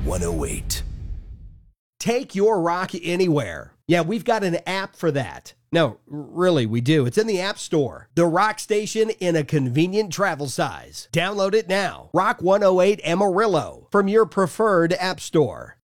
108. Take your rock anywhere. Yeah, we've got an app for that. No, really, we do. It's in the App Store. The Rock Station in a convenient travel size. Download it now. Rock 108 Amarillo from your preferred app store.